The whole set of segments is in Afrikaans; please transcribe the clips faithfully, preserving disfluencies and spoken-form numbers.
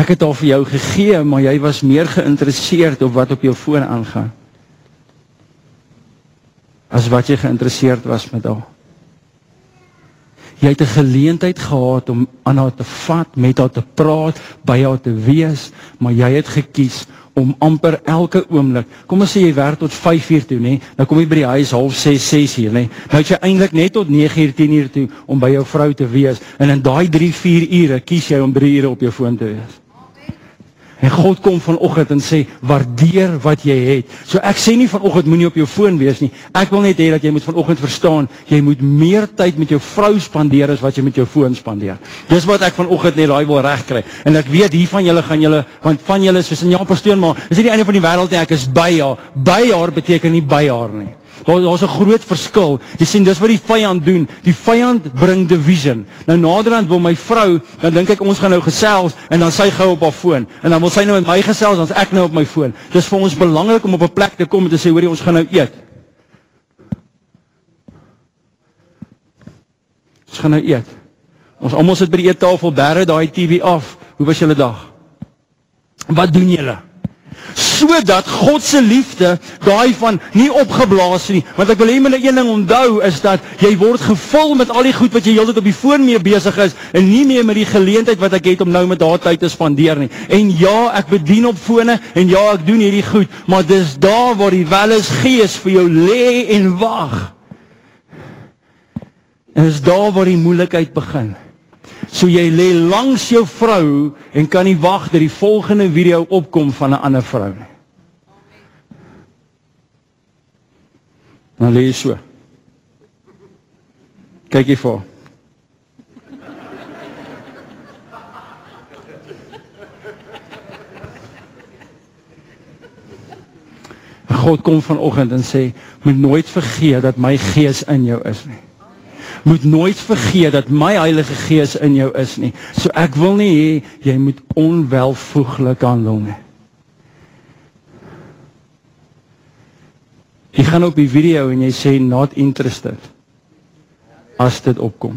Ek het al vir jou gegee, maar jy was meer geïnteresseerd op wat op jou foon aangaan, as wat jy geïnteresseerd was met haar. Jy het 'n geleentheid gehad om aan haar te vat, met haar te praat, by haar te wees, maar jy het gekies om amper elke oomblik, kom ons sê jy werk tot vyf uur toe, nee, nou kom jy by die huis half ses, ses uur, nee, nou het jy eintlik net tot nege uur, tien uur toe, om by jou vrou te wees, en in daai drie, vier ure, kies jy om drie ure op jou foon te wees. En God kom vanoggend en sê, waardeer wat jy het. So ek sê nie vanoggend moenie op jou foon wees nie. Ek wil net hê dat jy moet vanoggend verstaan, jy moet meer tyd met jou vrou spandeer as wat jy met jou foon spandeer. Dis wat ek vanoggend net daai wil regkry. En ek weet hier van julle gaan julle, want van julle soos in ja pastoor, maar is nie die einde van die wêreld nie, ek is by haar. By haar beteken nie by haar nie. Daar is 'n groot verskil. Jy sien, dis wat die vyand doen. Die vyand bring division. Nou naderhand wil my vrou, dan dink ek ons gaan nou gesels, en dan sy gou op haar foon. En dan wil sy nou met my gesels, dan is ek nou op my foon. Dis vir ons belangrik om op 'n plek te kom en te sê, hoorie, ons gaan nou eet. Ons gaan nou eet. Ons almal sit by die eettafel, bære daai T V af. Hoe was julle dag? Wat doen julle? Sodat God se liefde daai van nie opgeblaas nie, want ek wil hê julle een ding onthou is dat jy word gevul met al die goed wat jy heeltyd op die foon mee besig is en nie meer met die geleentheid wat ek het om nou met haar tyd te spandeer nie. En ja, ek bedien op fone en ja, ek doen hierdie goed, maar dis daar waar die Welles Gees vir jou lê en wag. En dis daar waar die moeilikheid begin. So jy lê langs jou vrou en kan nie wag dat die volgende video opkom van 'n ander vrou nie. Nou lê jy so. Kyk hier voor. God kom vanoggend en sê, moet nooit vergeet dat my Gees in jou is nie. Moet nooit vergeet dat my Heilige Gees in jou is nie. So ek wil nie hê, jy moet onwelvoeglik handel nie. Jy gaan op die video en jy sê, not interested. As dit opkom.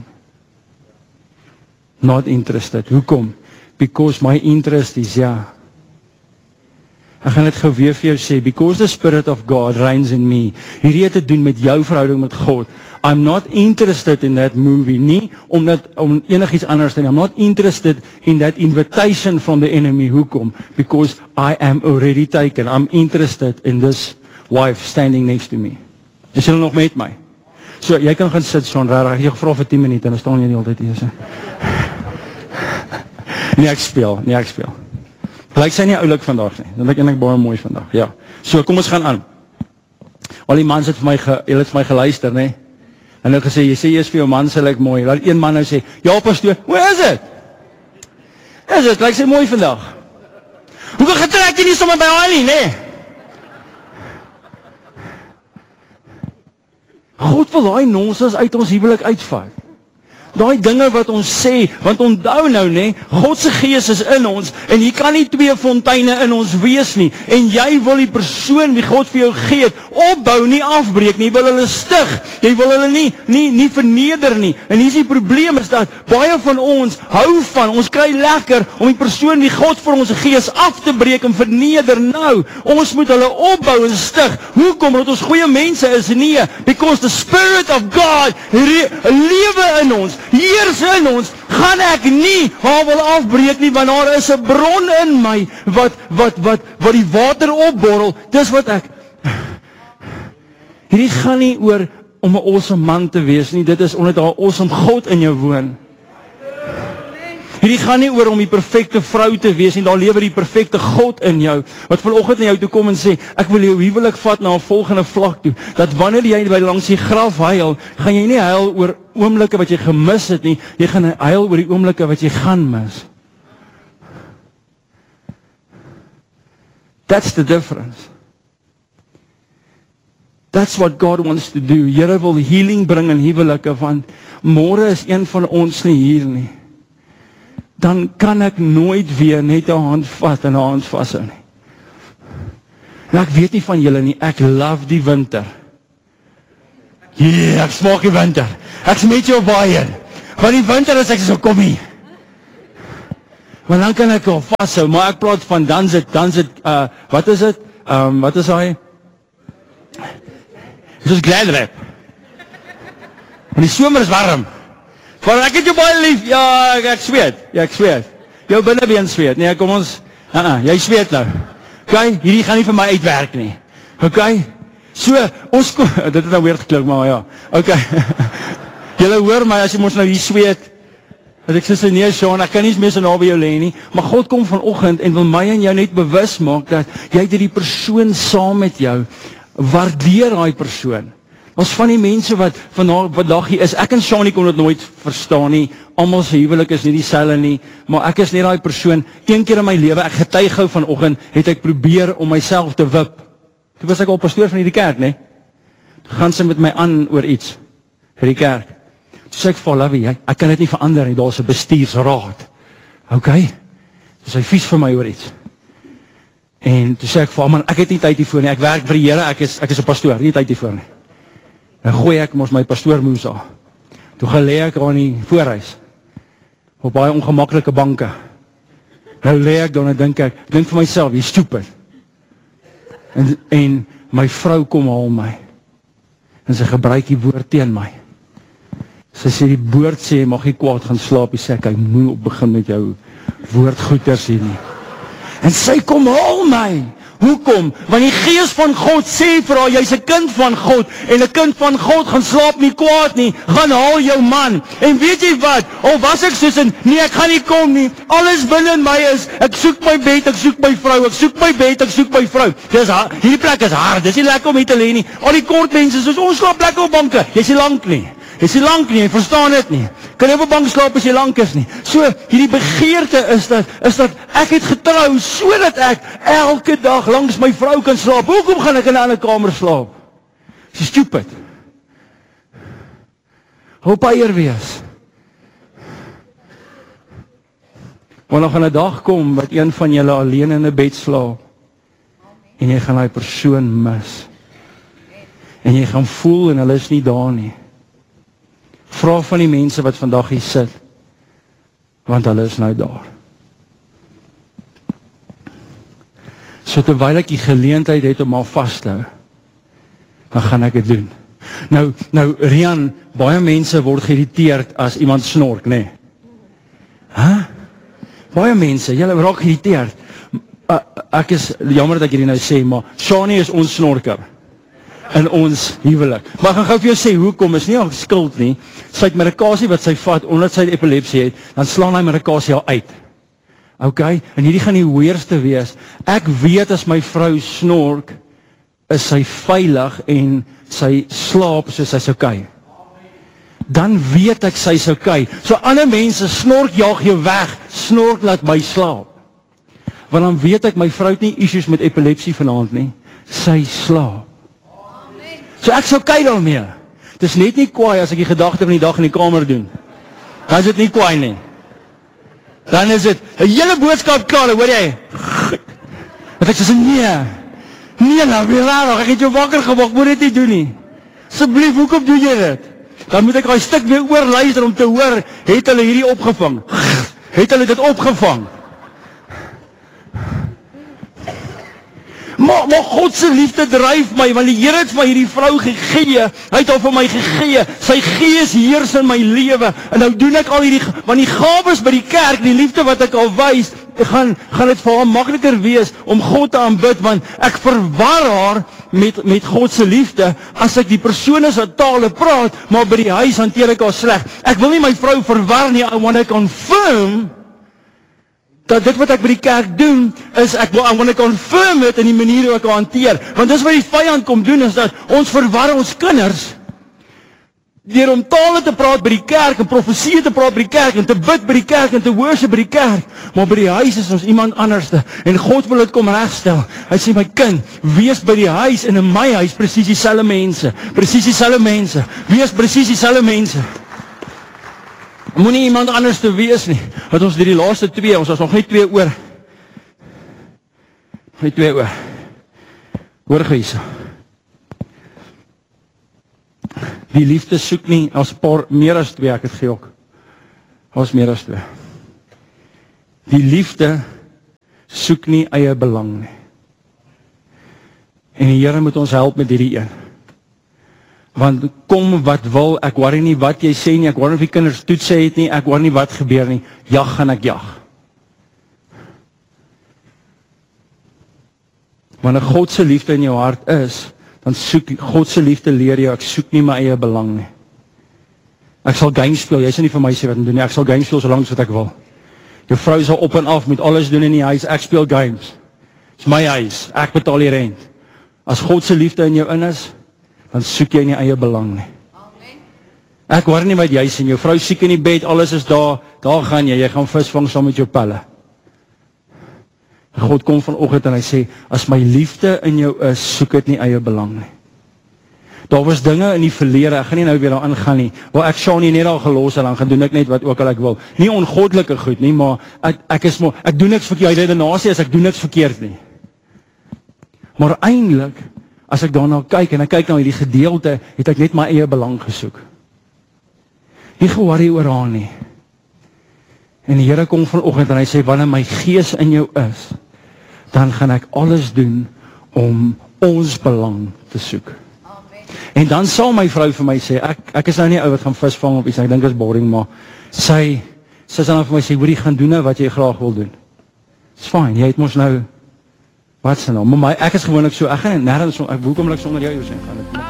Not interested. Hoekom? Because my interest is ja. Ek gaan dit gou weer vir jou sê, because the Spirit of God reigns in me. Hierdie het te doen met jou verhouding met God. I'm not interested in that movie, nie omdat om enigiets anders te doen. I'm not interested in that invitation from the enemy. Hoekom? Because I am already taken. I'm interested in this wife standing next to me. Is julle nog met my? So, jy kan gaan sit, Sean, rarig. Ek het jou gevra vir tien minute en dan staan jy die hele tyd hier. Nee, ek speel, nee, ek speel. Lyk sy nie oulik vandag nie. Dit lyk eintlik baie mooi vandag. Ja. So, kom ons gaan aan. Al die mans het vir my, ge, het vir my geluister, nee. En hulle gesê, jy sê eers vir jou man sy lyk mooi. Laat een man nou sê, ja pastoor, hoe is dit? Is dit, lyk sy mooi vandag? Hoekom getrek jy nie sommer by haar nie, nee? God wil daai nonsens uit ons huwelik uitvat. Daai dinge wat ons sê, want onthou nou nê, God se Gees is in ons en hier kan nie twee fonteine in ons wees nie. En jy wil die persoon wie God vir jou gee, opbou, nie afbreek nie. Jy wil hulle stig. Jy wil hulle nie nie nie verneder nie. En hier is die probleem is dat baie van ons hou van, ons kry lekker om die persoon wie God vir ons Gees af te breek en verneder. Nou, ons moet hulle opbou en stig. Hoekom? Omdat ons goeie mense is? Nee, because the Spirit of God lewe in ons. Heers in ons, gaan ek nie haar wil afbreek nie, want daar is 'n bron in my, wat, wat, wat, wat die water opborrel, dis wat ek, hierdie gaan nie oor om 'n awesome man te wees nie, dit is omdat daar 'n awesome God in jou woon. Hierdie gaan nie oor om die perfekte vrou te wees nie, daar lewe die perfekte God in jou, wat vanoggend na jou toe kom en sê, ek wil jou huwelik vat na 'n volgende vlak toe, dat wanneer jy by langs die graf huil, gaan jy nie huil oor oomblikke wat jy gemis het nie, jy gaan huil oor die oomblikke wat jy gaan mis. That's the difference. That's what God wants to do. Here wil healing bring in huwelike, want môre is een van ons nie hier nie. Dan kan ek nooit weer net 'n hand vat en 'n hand vashou nie. En ek weet nie van julle nie, ek love die winter. Ja, yeah, ek smaak die winter. Ek smet jou baie. Want die winter is ek so kom hier. Want dan kan ek al vashou, maar ek praat van dan sit, dan sit, uh, wat is dit? Um, wat is hy? Dit is glad rap. En die somer is warm. Maar ek het jou baie lief. Ja, ek, ek zweet. Ja, ek zweet. Jou binnebeen zweet. Nee, kom ons. Uh -uh, jy zweet nou. Ok, hierdie gaan nie vir my uitwerk nie. Ok. So, ons kom, dit het nou weer geklink, maar ja. Ok. Julle hoor my as jy ons nou hier zweet. Dat ek sê, nee Sean, ek kan nie meer so na by jou lê nie. Maar God kom vanoggend en wil my en jou net bewus maak dat jy het hierdie persoon saam met jou. Waardeer daai persoon. Ons van die mense wat vandag hier is, ek en Shani kon dit nooit verstaan nie, almal se huwelik is nie dieselfde nie, maar ek is net daai persoon, een keer in my lewe, ek getuig gou vanoggend, het ek probeer om myself te wip. Toe was ek al pastoor van hierdie kerk, nee? Toe gaan sy met my aan oor iets, vir die kerk. Toe sê ek, Lawie, ek kan dit nie verander nie, daar is 'n bestuursraad. Ok? Toe sê hy vies vir my oor iets. En toe sê ek, man, ek het nie tyd hiervoor nie, ek werk vir die Here, ek is, ek is 'n pastoor, nie tyd hiervoor nie. Dan gooi ek mos my pastoormoes aan. Toe gaan lê ek aan die voorhuis, op baie ongemaklike banke. Nou lê ek dan en dink ek, dink vir myself, jy stupid. En, en my vrou kom haal my. En sy gebruik die woord teen my. Sy sê die woord sê, mag jy kwaad gaan slaap, jy sê ek, hy moet op begin met jou woordgoeders hier nie. En sy kom haal my. Hoekom? Want die gees van God sê vir haar, jy's 'n kind van God, en 'n kind van God gaan slaap nie kwaad nie, gaan haal jou man. En weet jy wat? Al was ek soos in, nee, ek gaan nie kom nie, alles binne in my is, ek soek my bed, ek soek my vrou, ek soek my bed, ek soek my vrou. Dis haar, hierdie plek is hard, dis nie lekker om hier te lê nie. Al die kort mense, soos ons slaap lekker op banke, jy's nie lank nie. Jy's nie lank nie, jy verstaan dit nie. Kan jy op 'n bank slaap as jy lank is nie. So, hierdie begeerte is dat, is dat ek het getrou, sodat ek elke dag langs my vrou kan slaap. Hoekom gaan ek in 'n ander kamer slaap? Dis stupid. Hoop eier wees. Want nog 'n dag kom, wat een van julle alleen in 'n bed slaap, en jy gaan daai persoon mis. En jy gaan voel, en hulle is nie daar nie. Vra van die mense wat vandag hier sit, want hulle is nou daar. So terwyl ek die geleentheid het om al vas te hou, dan gaan ek dit doen. Nou, nou Rian, baie mense word geïrriteerd as iemand snork, nê? Nee. Huh? Baie mense, julle raak geïrriteerd. Uh, ek is, jammer dat ek hierdie nou sê, maar Shani is ons snorker. In ons huwelik. Maar ek gaan gou vir jou sê, hoekom is nie al skuld nie. Sy het medikasie wat sy vat, omdat sy epilepsie het, dan slaan hy medikasie al uit. Ok, en hierdie gaan die weerste wees. Ek weet as my vrou snork, is sy veilig en sy slaap soos sy's ok. Dan weet ek sy's ok. So ander mense, snork jaag jou weg, snork laat my slaap. Want dan weet ek, my vrou het nie issues met epilepsie vanaand nie. Sy slaap. So ek sou kyk daarmee. Dis net nie kwaai as ek die gedagte van die dag in die kamer doen. Dan is dit nie kwaai nie. Dan is dit 'n hele boodskap klaar, hoor jy? Want ek sê nee. Nee, nou weer raar, ek het jou wakker gemaak, moet dit nie doen nie. Asseblief, hoekom doen jy dit? Dan moet ek daai stuk weer oorluister om te hoor, het hulle hierdie opgevang? Het hulle dit opgevang? Maar, maar God se liefde dryf my, want die Here het vir my hierdie vrou gegee, hy het haar vir my gegee, sy gees heers in my lewe, en nou doen ek al hierdie, want die gawes by die kerk, die liefde wat ek al wys, gaan, gaan het vir haar makliker wees, om God te aanbid, want ek verwar haar, met, met God se liefde, as ek die persone se tale praat, maar by die huis hanteer ek haar sleg. Ek wil nie my vrou verwar nie, I want to confirm, dat dit wat ek by die kerk doen, is ek wil, I want to confirm het in die manier hoe ek haar hanteer. Want dis wat die vyand kom doen, is dat ons verwar ons kinders, deur om tale te praat by die kerk, en profesie te praat by die kerk, en te bid by die kerk, en te worship by die kerk, maar by die huis is ons iemand anderste, en God wil dit kom regstel. Hy sê, my kind, wees by die huis, en in my huis, presies dieselfde mense, presies dieselfde mense, wees presies dieselfde mense. Moet nie iemand anders te wees nie. Want ons die laaste twee, ons was nog net twee oor. Net twee oor. Hoor gees. Die liefde soek nie, as paar, meer as twee, ek het gejok. As meer as twee. Die liefde soek nie eie belang nie. En die Here moet ons help met hierdie een. Want kom wat wil, ek worry nie wat jy sê nie, ek worry of die kinders toets het nie, ek worry nie wat gebeur nie, jag gaan ek jag. Wanneer God se liefde in jou hart is, dan soek God se liefde leer jou, ek soek nie my eie belang nie. Ek sal games speel, jy sal nie vir my sê wat om doen nie, ek sal games speel so lank as wat ek wil. Jou vrou sal op en af met alles doen in die huis, ek speel games. Dis my huis, ek betaal die rent. As God se liefde in jou in is, dan soek jy nie eie belang nie. Amen. Ek hoor nie wat jy sê, jou vrou siek in die bed, alles is daar, daar gaan jy, jy gaan visvang saam met jou pelle. God kom vanoggend en hy sê, as my liefde in jou is, soek dit nie eie belang nie. Daar was dinge in die verlede, ek gaan nie nou weer daar ingaan nie, waar ek Sean nie net al gelos en dan gaan doen ek net wat ook al ek wil. Nie ongoddelike goed nie, maar ek, ek is maar, ek doen niks verkeerd, die redenasie is ek doen niks verkeerd nie. Maar eintlik, as ek daarna kyk en ek kyk na hierdie gedeelte, het ek net my eie belang gesoek. Nie ge-worry oor haar nie. En die Here kom vanoggend en hy sê, wanneer my gees in jou is, dan gaan ek alles doen om ons belang te soek. En dan sal my vrou vir my sê, ek, ek is nou nie ou wat gaan visvang op iets, ek dink is boring, maar sy, sy sal dan vir my sê, hoor jy gaan doen nou wat jy graag wil doen. It's fine, jy het mos nou, wat is nou, maar my, ek is gewoonlik so, ek gaan nergens, ek hoekom ek sonder jou jou sê, gaan dit.